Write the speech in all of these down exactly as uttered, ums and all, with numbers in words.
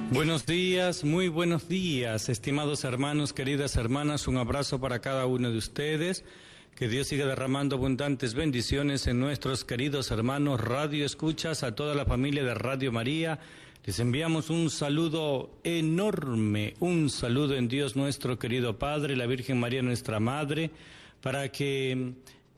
Buenos días, muy buenos días, estimados hermanos, queridas hermanas, un abrazo para cada uno de ustedes. Que Dios siga derramando abundantes bendiciones en nuestros queridos hermanos Radio Escuchas, a toda la familia de Radio María. Les enviamos un saludo enorme, un saludo en Dios nuestro querido Padre, la Virgen María nuestra Madre, para que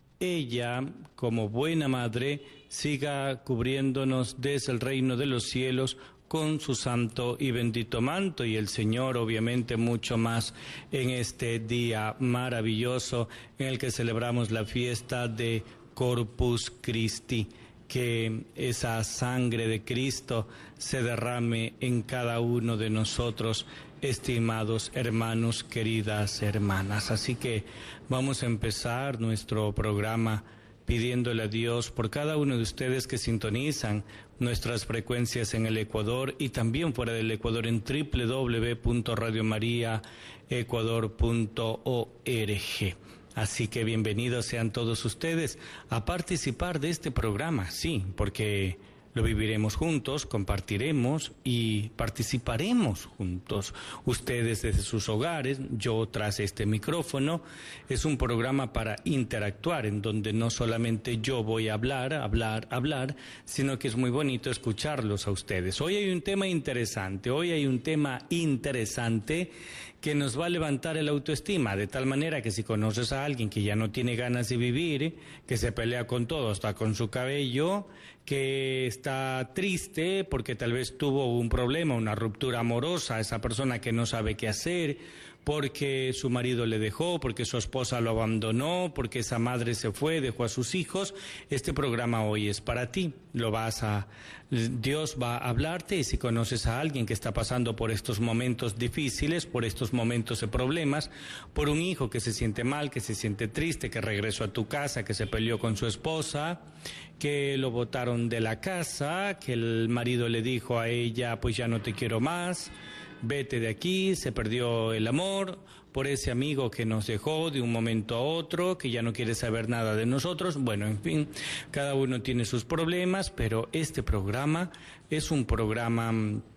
ella, como buena madre, siga cubriéndonos desde el reino de los cielos con su santo y bendito manto, y el Señor obviamente mucho más en este día maravilloso en el que celebramos la fiesta de Corpus Christi. Que esa sangre de Cristo se derrame en cada uno de nosotros, estimados hermanos, queridas hermanas. Así que vamos a empezar nuestro programa pidiéndole a Dios por cada uno de ustedes que sintonizan nuestras frecuencias en el Ecuador y también fuera del Ecuador en doble u doble u doble u punto radio maría ecuador punto org. Así que bienvenidos sean todos ustedes a participar de este programa, sí, porque lo viviremos juntos, compartiremos y participaremos juntos. Ustedes desde sus hogares, yo tras este micrófono. Es un programa para interactuar, en donde no solamente yo voy a hablar, hablar, hablar, sino que es muy bonito escucharlos a ustedes. Hoy hay un tema interesante, hoy hay un tema interesante que nos va a levantar el autoestima, de tal manera que si conoces a alguien que ya no tiene ganas de vivir, que se pelea con todo, hasta con su cabello, que está triste porque tal vez tuvo un problema, una ruptura amorosa, esa persona que no sabe qué hacer, porque su marido le dejó, porque su esposa lo abandonó, porque esa madre se fue, dejó a sus hijos, este programa hoy es para ti. Lo vas a, Dios va a hablarte, y si conoces a alguien que está pasando por estos momentos difíciles, por estos momentos de problemas, por un hijo que se siente mal, que se siente triste, que regresó a tu casa, que se peleó con su esposa, que lo botaron de la casa, que el marido le dijo a ella, pues ya no te quiero más, vete de aquí, se perdió el amor, por ese amigo que nos dejó de un momento a otro, que ya no quiere saber nada de nosotros. Bueno, en fin, cada uno tiene sus problemas, pero este programa es un programa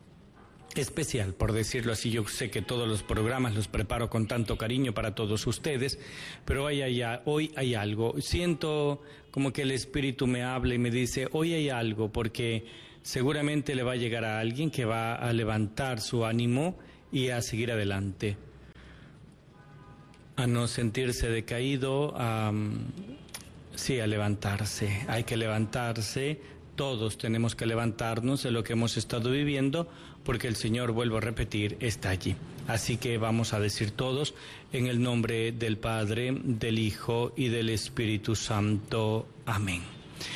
especial, por decirlo así. Yo sé que todos los programas los preparo con tanto cariño para todos ustedes, pero hoy hay, hoy hay algo. Siento como que el Espíritu me habla y me dice, hoy hay algo, porque seguramente le va a llegar a alguien que va a levantar su ánimo y a seguir adelante, a no sentirse decaído, a, sí, a levantarse. Hay que levantarse. Todos tenemos que levantarnos de lo que hemos estado viviendo, porque el Señor, vuelvo a repetir, está allí. Así que vamos a decir todos, en el nombre del Padre, del Hijo y del Espíritu Santo. Amén.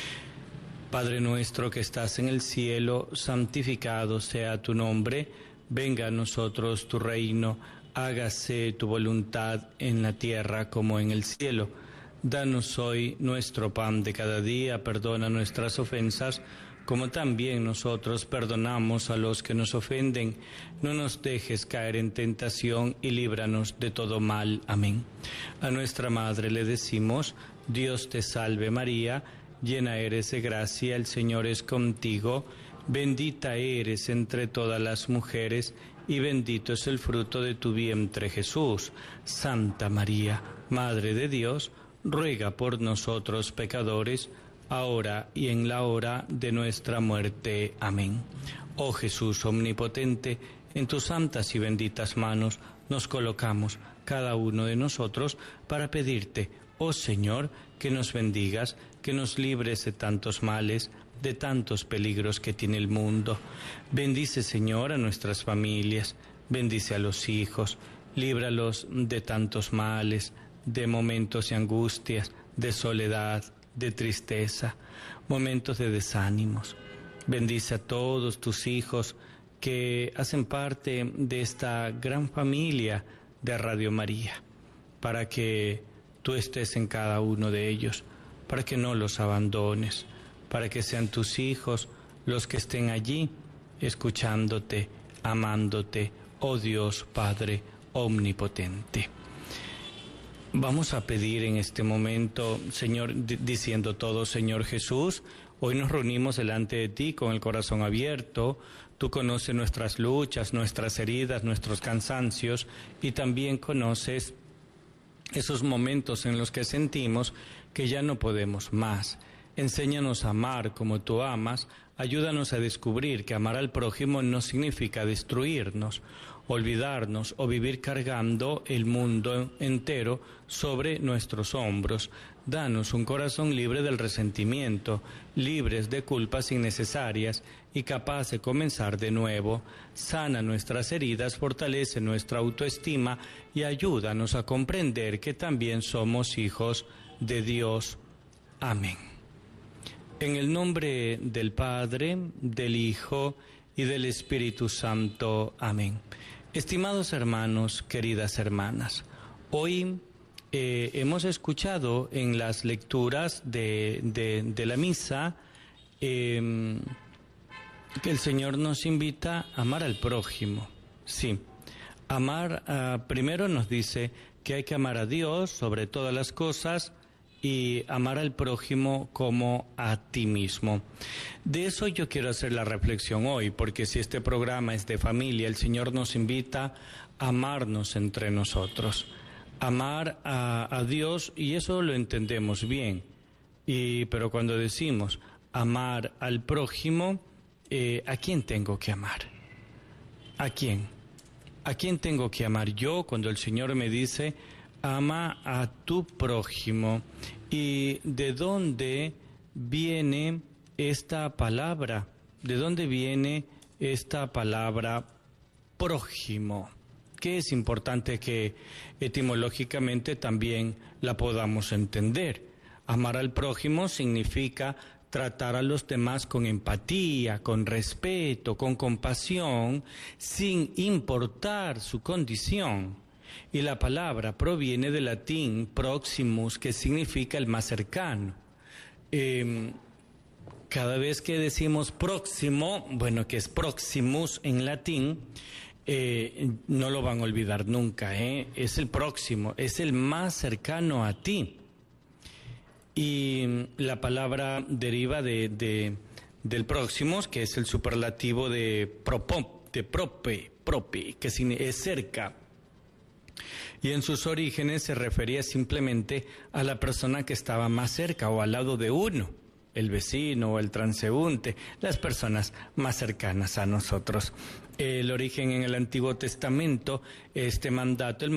Padre nuestro que estás en el cielo, santificado sea tu nombre. Venga a nosotros tu reino, hágase tu voluntad en la tierra como en el cielo. Danos hoy nuestro pan de cada día, perdona nuestras ofensas, como también nosotros perdonamos a los que nos ofenden. No nos dejes caer en tentación y líbranos de todo mal. Amén. A nuestra Madre le decimos, Dios te salve María, llena eres de gracia, el Señor es contigo, bendita eres entre todas las mujeres, y bendito es el fruto de tu vientre Jesús. Santa María, Madre de Dios, ruega por nosotros pecadores, ahora y en la hora de nuestra muerte. Amén. Oh Jesús omnipotente, en tus santas y benditas manos nos colocamos cada uno de nosotros para pedirte, oh Señor, que nos bendigas, que nos libres de tantos males, de tantos peligros que tiene el mundo. Bendice, Señor, a nuestras familias, bendice a los hijos, líbralos de tantos males, de momentos de angustias, de soledad, de tristeza, momentos de desánimos. Bendice a todos tus hijos que hacen parte de esta gran familia de Radio María, para que tú estés en cada uno de ellos, para que no los abandones, para que sean tus hijos los que estén allí escuchándote, amándote, oh Dios Padre omnipotente. Vamos a pedir en este momento, Señor, d- diciendo todo, Señor Jesús, Hoy nos reunimos delante de ti con el corazón abierto. Tú conoces nuestras luchas, nuestras heridas, nuestros cansancios, y también conoces esos momentos en los que sentimos que ya no podemos más. Enséñanos a amar como tú amas. Ayúdanos a descubrir que amar al prójimo no significa destruirnos, olvidarnos o vivir cargando el mundo entero sobre nuestros hombros. Danos un corazón libre del resentimiento, libres de culpas innecesarias y capaz de comenzar de nuevo. Sana nuestras heridas, fortalece nuestra autoestima y ayúdanos a comprender que también somos hijos de Dios. Amén. En el nombre del Padre, del Hijo y del Espíritu Santo. Amén. Estimados hermanos, queridas hermanas, hoy eh, hemos escuchado en las lecturas de, de, de la misa eh, que el Señor nos invita a amar al prójimo. Sí, amar, uh, primero nos dice que hay que amar a Dios sobre todas las cosas y amar al prójimo como a ti mismo. De eso yo quiero hacer la reflexión hoy, porque si este programa es de familia, el Señor nos invita a amarnos entre nosotros, amar a, a Dios, y eso lo entendemos bien. Y, pero cuando decimos amar al prójimo, eh, ¿a quién tengo que amar? ¿A quién? ¿A quién tengo que amar yo cuando el Señor me dice ama a tu prójimo? ¿Y de dónde viene esta palabra? ¿De dónde viene esta palabra prójimo? Que es importante que etimológicamente también la podamos entender. Amar al prójimo significa tratar a los demás con empatía, con respeto, con compasión, sin importar su condición. Y la palabra proviene del latín proximus, que significa el más cercano. Eh, cada vez que decimos próximo, bueno, que es proximus en latín, eh, no lo van a olvidar nunca, ¿eh? Es el próximo, es el más cercano a ti. Y la palabra deriva de, de, del próximos, que es el superlativo de, propo, de prope, prope, que es cerca. Y en sus orígenes se refería simplemente a la persona que estaba más cerca o al lado de uno, el vecino o el transeúnte, las personas más cercanas a nosotros. El origen en el Antiguo Testamento, este mandato, el